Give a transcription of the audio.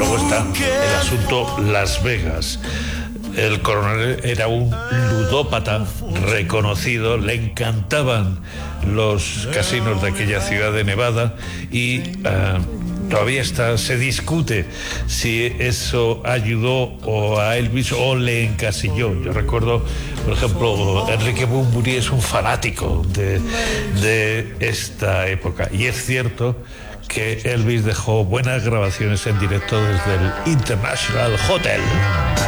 luego está el asunto Las Vegas. El coronel era un ludópata reconocido, le encantaban los casinos de aquella ciudad de Nevada y todavía se discute si eso ayudó o a Elvis o le encasilló. Yo recuerdo, por ejemplo, Enrique Bunbury es un fanático de esta época, y es cierto que Elvis dejó buenas grabaciones en directo desde el International Hotel.